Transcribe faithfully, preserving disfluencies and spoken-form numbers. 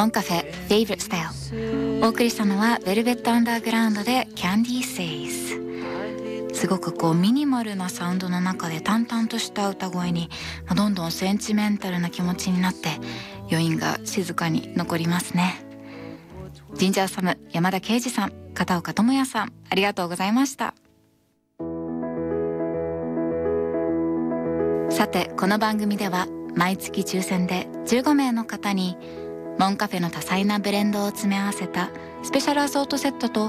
モンカフェ Favorite Style。 お送りしたのはベルベットアンダーグラウンドで Candy Says。 すごくこうミニマルなサウンドの中で淡々とした歌声にどんどんセンチメンタルな気持ちになって余韻が静かに残りますね。ジンジャーサム山田圭司さん、片岡智也さん、ありがとうございました。さてこの番組では毎月抽選でじゅうごめいの方にモンカフェの多彩なブレンドを詰め合わせたスペシャルアソートセットと